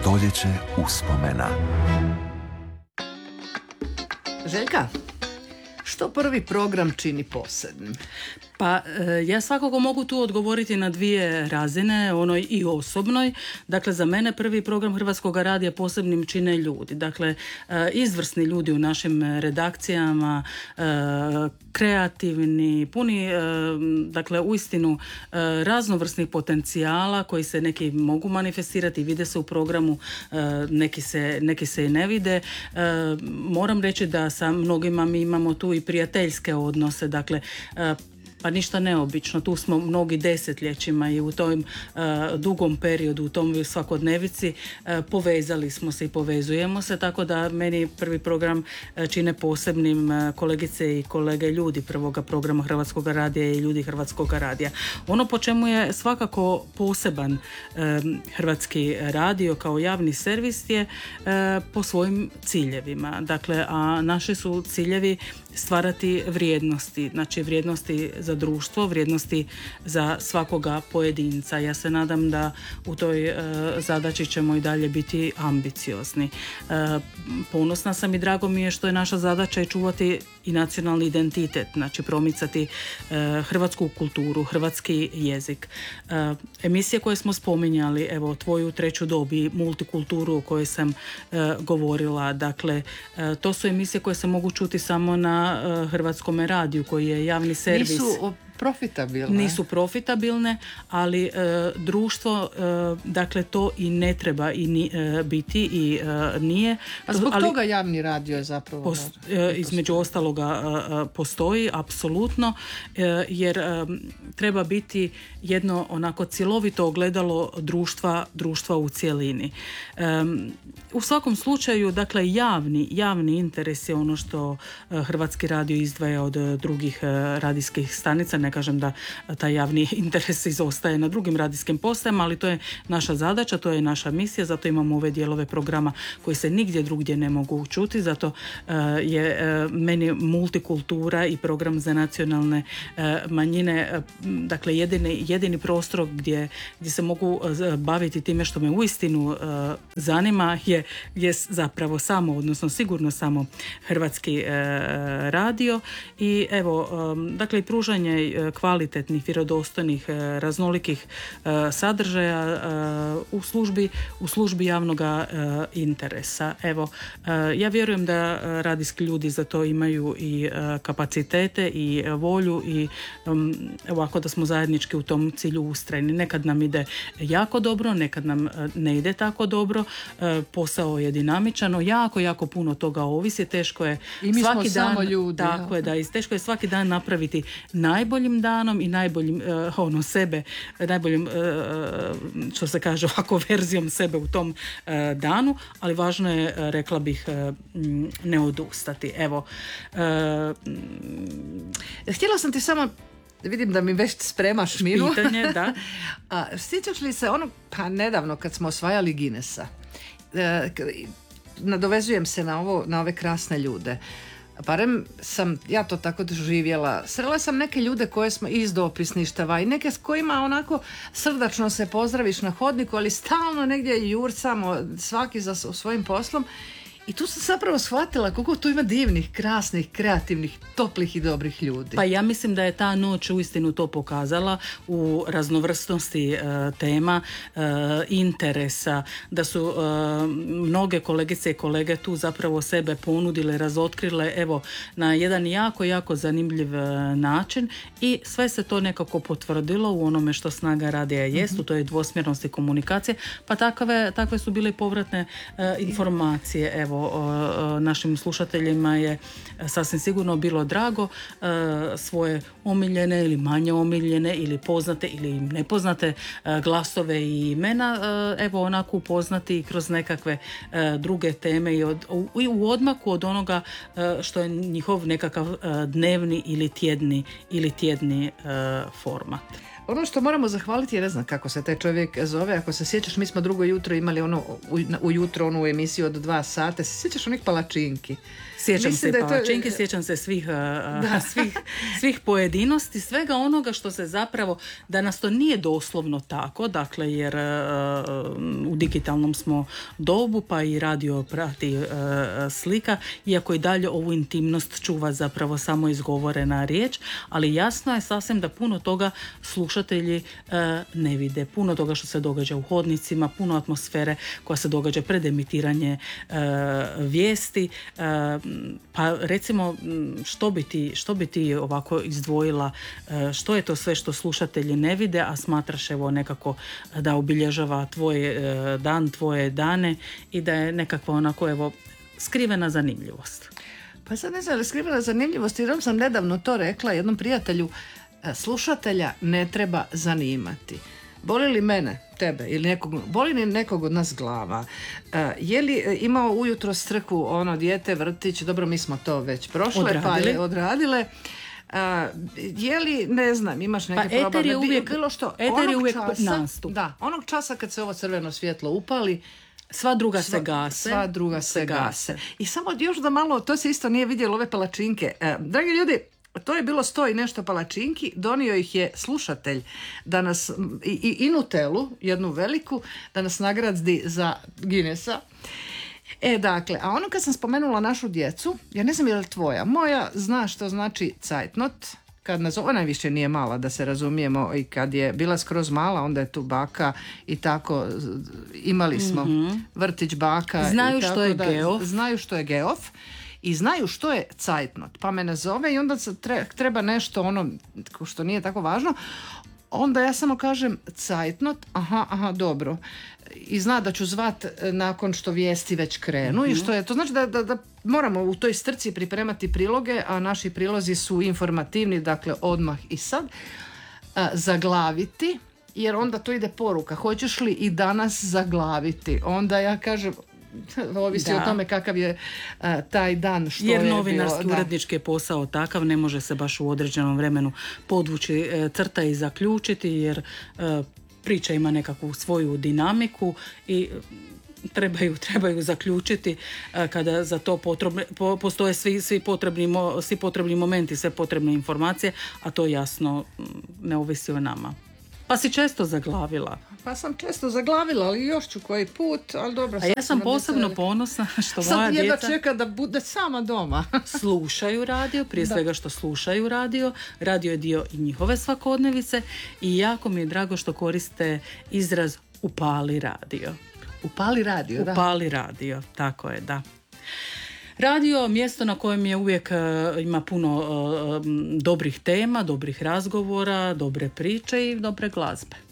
Stoljeće uspomena. Željka, što prvi program čini posebnim? Pa ja svakako mogu tu odgovoriti na dvije razine, onoj i osobnoj. Dakle, za mene prvi program Hrvatskog radija posebnim čine ljudi. Dakle, izvrsni ljudi u našim redakcijama, kreativni, puni, dakle, uistinu raznovrsnih potencijala koji se neki mogu manifestirati i vide se u programu, neki se i ne vide. Moram reći da sa mnogima mi imamo tu i prijateljske odnose, dakle, pa ništa neobično, tu smo mnogi desetljećima i u tom dugom periodu, u tom svakodnevici povezali smo se i povezujemo se, tako da meni prvi program čine posebnim kolegice i kolege ljudi prvoga programa Hrvatskog radija i ljudi Hrvatskog radija. Ono po čemu je svakako poseban Hrvatski radio kao javni servis je po svojim ciljevima. Dakle, a naši su ciljevi stvarati vrijednosti, znači vrijednosti za društvo, vrijednosti za svakoga pojedinca. Ja se nadam da u toj zadaći ćemo i dalje biti ambiciozni. Ponosna sam i drago mi je što je naša zadaća i čuvati i nacionalni identitet, znači promicati hrvatsku kulturu, hrvatski jezik. Emisije koje smo spominjali, evo Tvoju treću dob i multikulturu o kojoj sam govorila, dakle to su emisije koje se mogu čuti samo na Hrvatskome radiju koji je javni servis. Nisu profitabilne, ali društvo, dakle, to i ne treba i biti i nije. A zbog toga javni radio je zapravo... između ostaloga postoji, apsolutno, jer treba biti jedno onako cjelovito ogledalo društva u cjelini. U svakom slučaju, dakle, javni interes je ono što Hrvatski radio izdvaja od drugih radijskih stanica. Ne kažem da taj javni interes izostaje na drugim radijskim postajama, ali to je naša zadaća, to je naša misija, zato imamo ove dijelove programa koji se nigdje drugdje ne mogu čuti, zato je meni multikultura i program za nacionalne manjine, dakle jedini prostor gdje se mogu baviti time što me uistinu zanima je zapravo sigurno samo Hrvatski radio i evo, dakle, pružanje kvalitetnih, vjerodostojnih, raznolikih sadržaja u službi javnog interesa. Evo, ja vjerujem da radijski ljudi za to imaju i kapacitete i volju i ovako da smo zajednički u tom cilju ustrajni. Nekad nam ide jako dobro, nekad nam ne ide tako dobro. Posao je dinamičan, jako puno toga ovisi, teško je i mi svaki smo dan, samo ljudi. Tako je, da, i teško je svaki dan napraviti najboljim danom i najboljim sebe, najboljim što se kaže ovako verzijom sebe u tom danu, ali važno je, rekla bih, ne odustati. Evo, htjela sam ti samo, vidim da mi već spremaš minu. Pitanje, da. Sjećaš li se nedavno kad smo osvajali Guinnessa? Nadovezujem se na ove krasne ljude. Barem sam ja to tako doživjela. Srela sam neke ljude koje smo iz dopisništava i neke s kojima onako srdačno se pozdraviš na hodniku, ali stalno negdje jurcamo svaki za svojim poslom. I tu sam zapravo shvatila koliko tu ima divnih, krasnih, kreativnih, toplih i dobrih ljudi. Pa ja mislim da je ta noć uistinu to pokazala u raznovrsnosti tema, interesa, da su mnoge kolegice i kolege tu zapravo sebe ponudile, razotkrile, evo, na jedan jako zanimljiv način i sve se to nekako potvrdilo u onome što snaga radija jest, to je dvosmjernost i komunikacije, pa takve su bile povratne informacije, evo, našim slušateljima je sasvim sigurno bilo drago svoje omiljene ili manje omiljene ili poznate ili nepoznate glasove i imena evo onako upoznati kroz nekakve druge teme i u odmaku od onoga što je njihov nekakav dnevni ili tjedni format. Ono što moramo zahvaliti, je, ne znam kako se taj čovjek zove, ako se sjećaš, mi smo drugo jutro imali ujutro onu emisiju od 2 sata, se sjećaš onih palačinki? Sjećam Mislim se da je to- palačinki, sjećam se svih pojedinosti, svega onoga što se zapravo, da nas to nije doslovno tako, dakle jer u digitalnom smo dobu, pa i radio prati slika, iako i dalje ovu intimnost čuva zapravo samo izgovorena riječ, ali jasno je sasvim da puno toga slušatelji ne vide. Puno toga što se događa u hodnicima, puno atmosfere koja se događa pred emitiranje vijesti. Pa recimo, što bi ti ovako izdvojila, što je to sve što slušatelji ne vide, a smatraš evo nekako da obilježava tvoj dan, tvoje dane i da je nekakva onako evo skrivena zanimljivost? Pa sad ne znam, ali skrivena zanimljivost, jer sam nedavno to rekla jednom prijatelju, slušatelja ne treba zanimati. Boli li mene, tebe ili nekog, boli li nekog od nas glava? Je li imao ujutro strku ono dijete, vrtić, dobro mi smo to već prošle, pa je odradile. Je li, ne znam, imaš neke eter probleme, je uvijek, bilo što, eter je uvijek nastup. Da, onog časa kad se ovo crveno svjetlo upali, sva druga se gase. I samo još da malo, to se isto nije vidjelo, ove palačinke. Dragi ljudi, to je bilo 100 i nešto palačinki, donio ih je slušatelj da nas, i Nutellu, jednu veliku, da nas nagradi za Guinnessa. Dakle, a ono kad sam spomenula našu djecu, ja ne znam je li tvoja, moja zna što znači cajtnot, kad nas, ona više nije mala da se razumijemo, i kad je bila skroz mala onda je tu baka i tako imali smo vrtić baka. Znaju i tako što je da, geof. Znaju što je geof i znaju što je cajtnot, pa me nazove i onda se treba nešto ono što nije tako važno, onda ja samo kažem cajtnot, aha, dobro. I zna da ću zvat nakon što vijesti već krenu i što je, to znači da moramo u toj strci pripremati priloge, a naši prilozi su informativni, dakle odmah i sad. Zaglaviti, jer onda to ide poruka, hoćeš li i danas zaglaviti? Onda ja kažem, ovisi o tome kakav je taj dan, što jer je novinarski bio, urednički je posao takav, ne može se baš u određenom vremenu podvući crta i zaključiti, jer priča ima nekakvu svoju dinamiku i trebaju zaključiti kada za to postoje svi potrebni momenti, sve potrebne informacije, a to jasno ne ovisi o nama. Pa si često zaglavila? Pa sam često zaglavila, ali još ću koji put, ali dobro. A ja sam posebno ponosna što moja djeca... Sad čeka da bude sama doma. slušaju radio, prije svega što slušaju radio. Radio je dio i njihove svakodnevice i jako mi je drago što koriste izraz upali radio. Upali radio, da. Upali radio, tako je, da. Radio, mjesto na kojem je uvijek ima puno dobrih tema, dobrih razgovora, dobre priče i dobre glazbe.